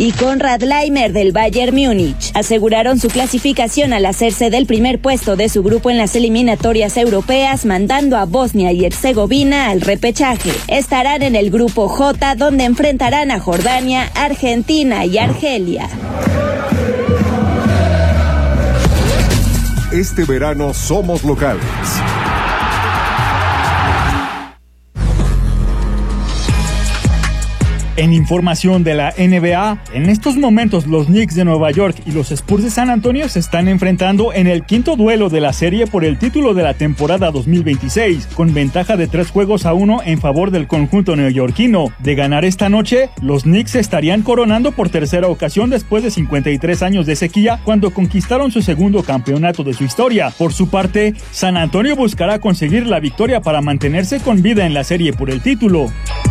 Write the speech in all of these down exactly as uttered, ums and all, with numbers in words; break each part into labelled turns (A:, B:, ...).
A: y Konrad Laimer del Bayern Múnich aseguraron su clasificación al hacerse del primer puesto de su grupo en las eliminatorias europeas, mandando a Bosnia y Herzegovina al repechaje. Estarán en el grupo J, donde enfrentarán a Jordania, Argentina y Argelia.
B: Este verano somos locales.
C: En información de la N B A, en estos momentos los Knicks de Nueva York y los Spurs de San Antonio se están enfrentando en el quinto duelo de la serie por el título de la temporada dos mil veintiséis, con ventaja de tres juegos a uno en favor del conjunto neoyorquino. De ganar esta noche, los Knicks estarían coronando por tercera ocasión después de cincuenta y tres años de sequía, cuando conquistaron su segundo campeonato de su historia. Por su parte, San Antonio buscará conseguir la victoria para mantenerse con vida en la serie por el título.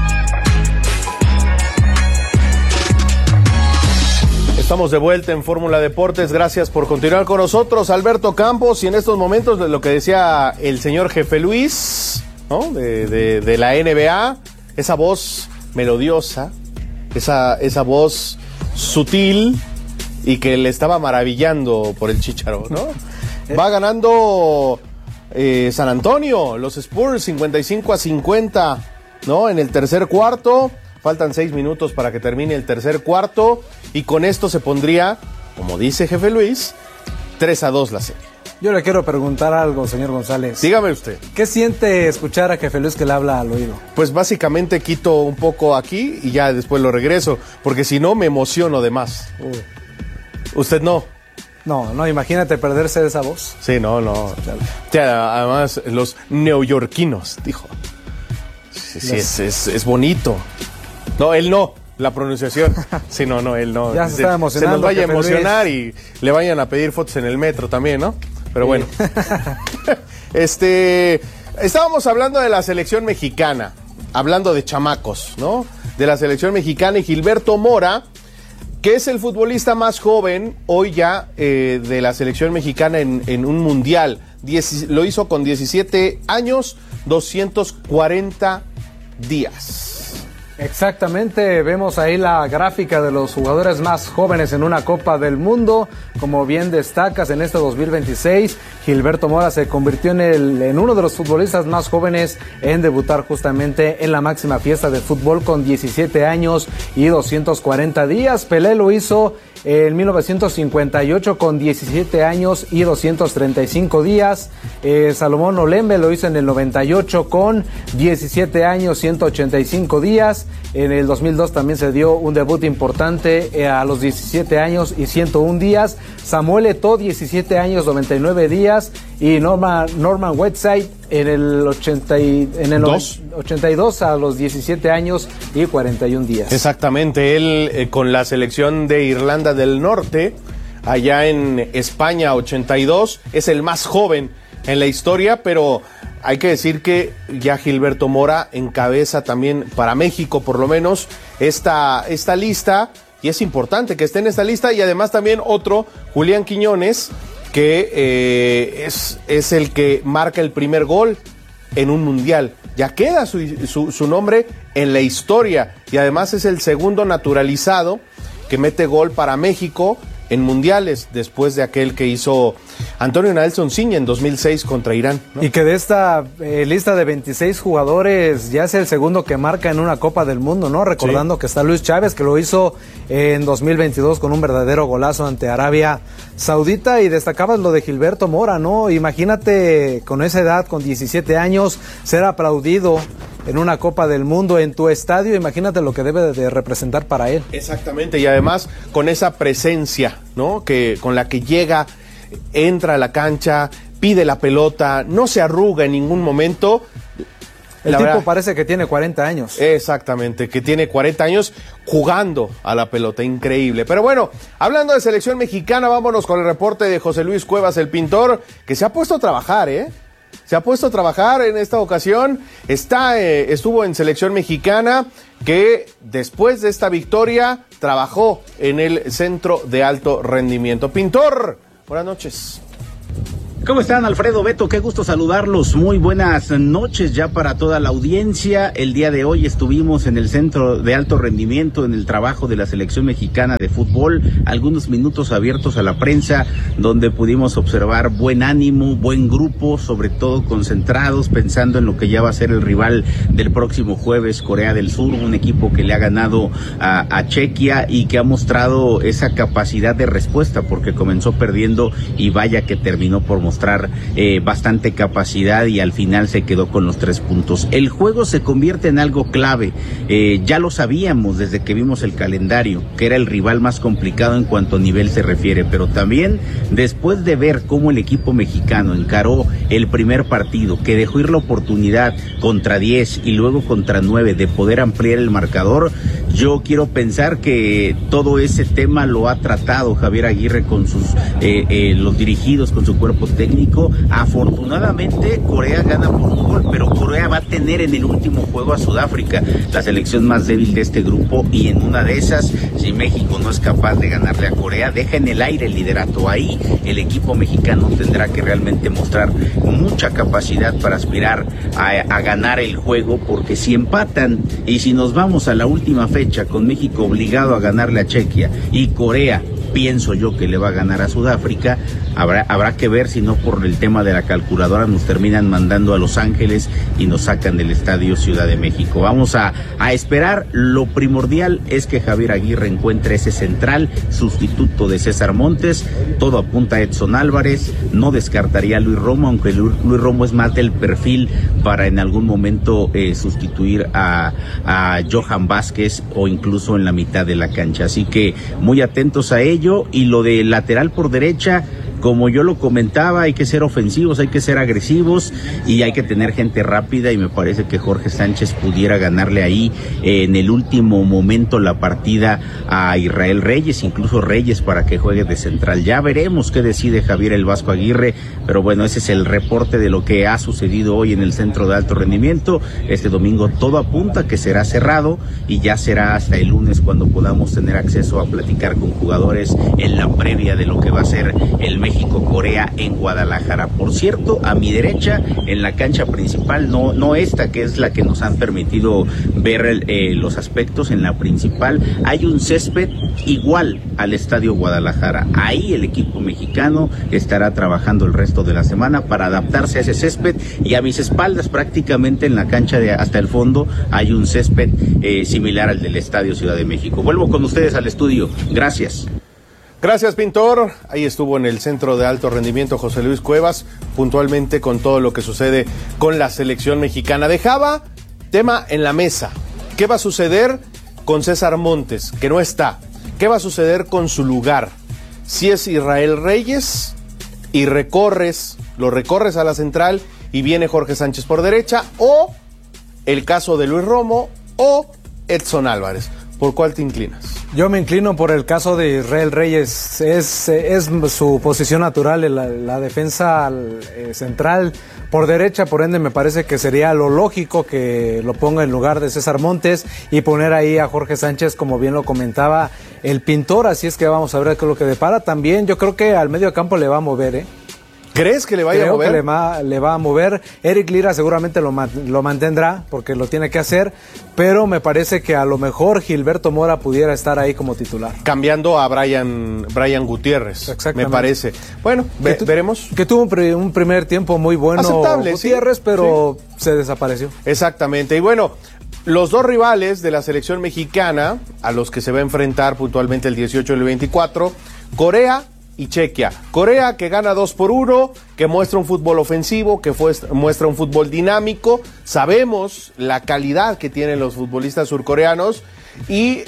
D: Estamos de vuelta en Fórmula Deportes, gracias por continuar con nosotros, Alberto Campos, y en estos momentos lo que decía el señor Jefe Luis, ¿no? de, de, de la N B A, esa voz melodiosa, esa, esa voz sutil y que le estaba maravillando por el Chícharo, ¿no? Va ganando eh, San Antonio, los Spurs cincuenta y cinco a cincuenta, ¿no? En el tercer cuarto. Faltan seis minutos para que termine el tercer cuarto y con esto se pondría, como dice Jefe Luis, tres a dos la serie.
E: Yo le quiero preguntar algo, señor González.
D: Dígame usted.
E: ¿Qué siente escuchar a Jefe Luis que le habla al oído?
D: Pues básicamente quito un poco aquí y ya después lo regreso, porque si no me emociono de más. Uy. ¿Usted no?
E: No, no, imagínate perderse de esa voz.
D: Sí, no, no. O sea, además, los neoyorquinos, dijo. Sí, sí, es, es, es bonito. No, él no, la pronunciación. Sí, no, no, él no.
E: Ya se, se está emocionando.
D: Se nos vaya a emocionar Luis. Y le vayan a pedir fotos en el metro también, ¿no? Pero sí. Bueno. este, estábamos hablando de la selección mexicana, hablando de chamacos, ¿no? De la selección mexicana y Gilberto Mora, que es el futbolista más joven hoy ya eh, de la selección mexicana en, en un mundial. Diez, lo hizo con diecisiete años, doscientos cuarenta días.
E: Exactamente, vemos ahí la gráfica de los jugadores más jóvenes en una Copa del Mundo. Como bien destacas, en este dos mil veintiséis, Gilberto Mora se convirtió en, el, en uno de los futbolistas más jóvenes en debutar justamente en la máxima fiesta del fútbol con diecisiete años y doscientos cuarenta días. Pelé lo hizo en mil novecientos cincuenta y ocho con diecisiete años y doscientos treinta y cinco días. Eh, Salomón Olembe lo hizo en el noventa y ocho con diecisiete años, ciento ochenta y cinco días. En el dos mil dos también se dio un debut importante eh, a los diecisiete años y ciento uno días. Samuel Eto'o, diecisiete años, noventa y nueve días. Y Norman, Norman Whiteside en el, ochenta y, en el ochenta y dos a los diecisiete años y cuarenta y un días.
D: Exactamente, él eh, con la selección de Irlanda del Norte, allá en España, ochenta y dos, es el más joven en la historia, pero hay que decir que ya Gilberto Mora encabeza también para México, por lo menos, esta, esta lista, y es importante que esté en esta lista, y además también otro, Julián Quiñones, que eh, es, es el que marca el primer gol en un mundial. Ya queda su, su, su nombre en la historia, y además es el segundo naturalizado que mete gol para México en mundiales, después de aquel que hizo Antonio Nelson Ciña en dos mil seis contra Irán, ¿no?
E: Y que de esta eh, lista de veintiséis jugadores ya es el segundo que marca en una Copa del Mundo, ¿no? Recordando sí. que está Luis Chávez, que lo hizo en dos mil veintidós con un verdadero golazo ante Arabia Saudita, y destacabas lo de Gilberto Mora, ¿no? Imagínate con esa edad, con diecisiete años, ser aplaudido en una Copa del Mundo en tu estadio, imagínate lo que debe de representar para él.
D: Exactamente, y además con esa presencia, ¿no? Que con la que llega, entra a la cancha, pide la pelota, no se arruga en ningún momento.
E: El la tipo verdad, parece que tiene cuarenta años.
D: Exactamente, que tiene cuarenta años jugando a la pelota, increíble. Pero bueno, hablando de selección mexicana, vámonos con el reporte de José Luis Cuevas, el pintor, que se ha puesto a trabajar, ¿eh? Se ha puesto a trabajar en esta ocasión, está, eh, estuvo en selección mexicana, que después de esta victoria trabajó en el centro de alto rendimiento. Pintor, buenas noches.
F: ¿Cómo están, Alfredo, Beto? Qué gusto saludarlos. Muy buenas noches ya para toda la audiencia. El día de hoy estuvimos en el Centro de Alto Rendimiento en el trabajo de la Selección Mexicana de Fútbol. Algunos minutos abiertos a la prensa donde pudimos observar buen ánimo, buen grupo, sobre todo concentrados, pensando en lo que ya va a ser el rival del próximo jueves, Corea del Sur, un equipo que le ha ganado a, a Chequia y que ha mostrado esa capacidad de respuesta porque comenzó perdiendo y vaya que terminó por mostrar Eh, bastante capacidad y al final se quedó con los tres puntos. El juego se convierte en algo clave, eh, ya lo sabíamos desde que vimos el calendario, que era el rival más complicado en cuanto a nivel se refiere, pero también después de ver cómo el equipo mexicano encaró el primer partido, que dejó ir la oportunidad contra diez y luego contra nueve de poder ampliar el marcador, yo quiero pensar que todo ese tema lo ha tratado Javier Aguirre con sus eh, eh, los dirigidos, con su cuerpo técnico. Afortunadamente Corea gana por un gol, pero Corea va a tener en el último juego a Sudáfrica, la selección más débil de este grupo, y en una de esas, si México no es capaz de ganarle a Corea, deja en el aire el liderato. Ahí el equipo mexicano tendrá que realmente mostrar mucha capacidad para aspirar a, a ganar el juego, porque si empatan y si nos vamos a la última fecha con México obligado a ganarle a Chequia y Corea pienso yo que le va a ganar a Sudáfrica, habrá, habrá que ver si no por el tema de la calculadora nos terminan mandando a Los Ángeles y nos sacan del estadio Ciudad de México. Vamos a, a esperar. Lo primordial es que Javier Aguirre encuentre ese central sustituto de César Montes. Todo apunta a Edson Álvarez, no descartaría a Luis Romo, aunque Luis Romo es más del perfil para en algún momento eh, sustituir a, a Johan Vázquez o incluso en la mitad de la cancha. Así que muy atentos a ello. Y lo de lateral por derecha, como yo lo comentaba, hay que ser ofensivos, hay que ser agresivos y hay que tener gente rápida, y me parece que Jorge Sánchez pudiera ganarle ahí eh, en el último momento la partida a Israel Reyes, incluso Reyes para que juegue de central. Ya veremos qué decide Javier el Vasco Aguirre, pero bueno, ese es el reporte de lo que ha sucedido hoy en el Centro de Alto Rendimiento. Este domingo todo apunta que será cerrado y ya será hasta el lunes cuando podamos tener acceso a platicar con jugadores en la previa de lo que va a ser el México-Corea en Guadalajara. Por cierto, a mi derecha, en la cancha principal, no, no esta que es la que nos han permitido ver eh, los aspectos, en la principal hay un césped igual al Estadio Guadalajara. Ahí el equipo mexicano estará trabajando el resto de la semana para adaptarse a ese césped, y a mis espaldas, prácticamente en la cancha de hasta el fondo, hay un césped eh, similar al del Estadio Ciudad de México. Vuelvo con ustedes al estudio. Gracias.
D: Gracias, Pintor. Ahí estuvo en el Centro de Alto Rendimiento José Luis Cuevas, puntualmente con todo lo que sucede con la selección mexicana. Dejaba tema en la mesa. ¿Qué va a suceder con César Montes, que no está? ¿Qué va a suceder con su lugar? Si es Israel Reyes y recorres, lo recorres a la central y viene Jorge Sánchez por derecha, o el caso de Luis Romo o Edson Álvarez. ¿Por cuál te inclinas?
E: Yo me inclino por el caso de Israel Reyes. Es, es su posición natural, la, la defensa eh, central por derecha, por ende me parece que sería lo lógico que lo ponga en lugar de César Montes y poner ahí a Jorge Sánchez, como bien lo comentaba el Pintor. Así es que vamos a ver qué es lo que depara. También yo creo que al medio campo le va a mover, ¿eh?
D: ¿Crees que le vaya
E: Creo
D: a mover?
E: que le va, le va a mover. Eric Lira seguramente lo, lo mantendrá porque lo tiene que hacer, pero me parece que a lo mejor Gilberto Mora pudiera estar ahí como titular.
D: Cambiando a Brian, Brian Gutiérrez, me parece. Bueno, ve,
E: tu,
D: veremos.
E: Que tuvo un, pre, un primer tiempo muy bueno
D: aceptable,
E: Gutiérrez, sí, pero
D: sí.
E: se desapareció.
D: Exactamente, y bueno, los dos rivales de la selección mexicana, a los que se va a enfrentar puntualmente el dieciocho y el veinticuatro, Corea y Chequia. Corea, que gana dos por uno, que muestra un fútbol ofensivo, que fue, muestra un fútbol dinámico. Sabemos la calidad que tienen los futbolistas surcoreanos y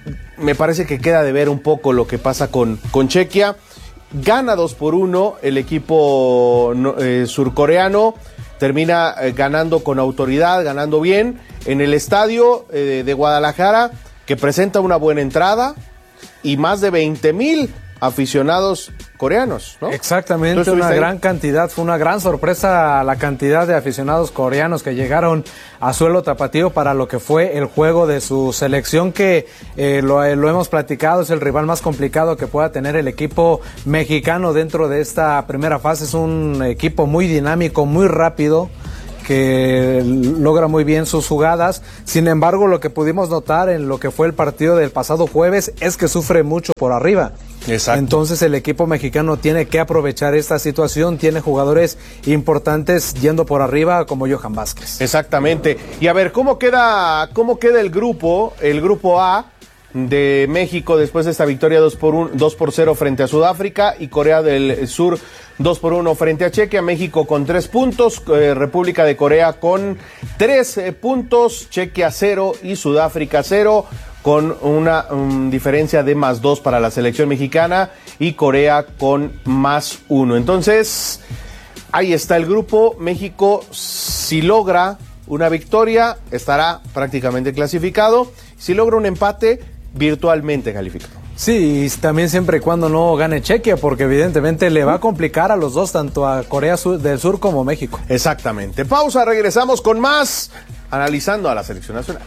D: me parece que queda de ver un poco lo que pasa con, con Chequia. Gana dos por uno el equipo eh, surcoreano, termina eh, ganando con autoridad, ganando bien en el estadio eh, de Guadalajara, que presenta una buena entrada y más de veinte mil aficionados coreanos, ¿no?
E: Exactamente, una
D: ahí?
E: gran cantidad, fue una gran sorpresa la cantidad de aficionados coreanos que llegaron a suelo tapatío para lo que fue el juego de su selección, que eh, lo, lo hemos platicado, es el rival más complicado que pueda tener el equipo mexicano dentro de esta primera fase. Es un equipo muy dinámico, muy rápido, que logra muy bien sus jugadas. Sin embargo, lo que pudimos notar en lo que fue el partido del pasado jueves es que sufre mucho por arriba.
D: Exacto.
E: Entonces el equipo mexicano tiene que aprovechar esta situación, tiene jugadores importantes yendo por arriba como Johan Vázquez.
D: Exactamente. Y a ver, ¿cómo queda, cómo queda el grupo, el grupo A de México después de esta victoria dos por cero frente a Sudáfrica y Corea del Sur dos por uno frente a Chequia? México con tres puntos, eh, República de Corea con tres eh, puntos, Chequia cero y Sudáfrica cero, con una um, diferencia de más dos para la selección mexicana y Corea con más uno. Entonces, ahí está el grupo. México, si logra una victoria, estará prácticamente clasificado. Si logra un empate, virtualmente calificado.
E: Sí, y también siempre y cuando no gane Chequia, porque evidentemente le va a complicar a los dos, tanto a Corea del Sur como México.
D: Exactamente. Pausa, regresamos con más, analizando a la selección nacional.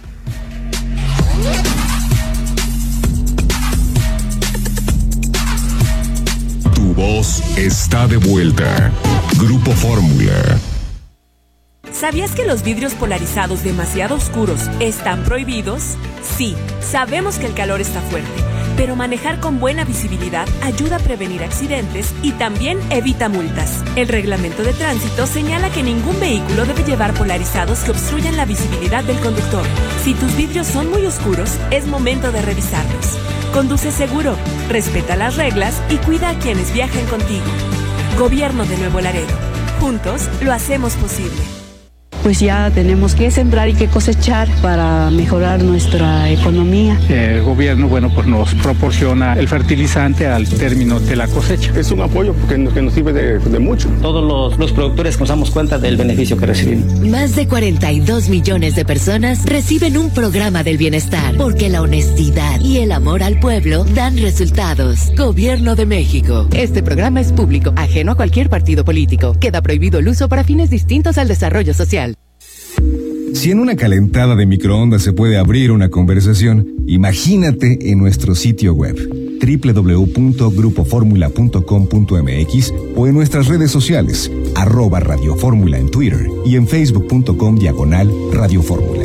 B: Tu voz está de vuelta. Grupo Fórmula.
G: ¿Sabías que los vidrios polarizados demasiado oscuros están prohibidos? Sí, sabemos que el calor está fuerte, pero manejar con buena visibilidad ayuda a prevenir accidentes y también evita multas. El reglamento de tránsito señala que ningún vehículo debe llevar polarizados que obstruyan la visibilidad del conductor. Si tus vidrios son muy oscuros, es momento de revisarlos. Conduce seguro, respeta las reglas y cuida a quienes viajen contigo. Gobierno de Nuevo Laredo. Juntos lo hacemos posible.
H: Pues ya tenemos que sembrar y que cosechar para mejorar nuestra economía.
I: El gobierno, bueno, pues nos proporciona el fertilizante al término de la cosecha.
J: Es un apoyo porque nos, que nos sirve de, de mucho.
K: Todos los, los productores nos damos cuenta del beneficio que recibimos.
L: Más de cuarenta y dos millones de personas reciben un programa del bienestar, porque la honestidad y el amor al pueblo dan resultados. Gobierno de México.
M: Este programa es público, ajeno a cualquier partido político. Queda prohibido el uso para fines distintos al desarrollo social.
N: Si en una calentada de microondas se puede abrir una conversación, imagínate en nuestro sitio web doble u doble u doble u punto grupo fórmula punto com punto m x o en nuestras redes sociales, arroba Radio Fórmula en Twitter y en facebook punto com diagonal Radio Fórmula.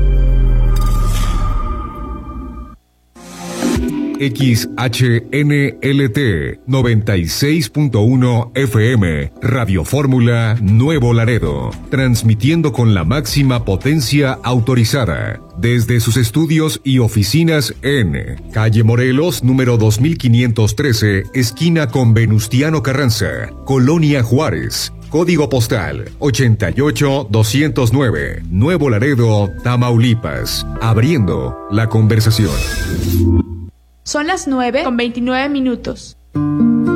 B: X H N L T noventa y seis punto uno F M, Radio Fórmula Nuevo Laredo, transmitiendo con la máxima potencia autorizada, desde sus estudios y oficinas en Calle Morelos, número dos mil quinientos trece, esquina con Venustiano Carranza, Colonia Juárez. Código postal ochenta y ocho doscientos nueve, Nuevo Laredo, Tamaulipas. Abriendo la conversación.
O: Son las nueve con veintinueve minutos.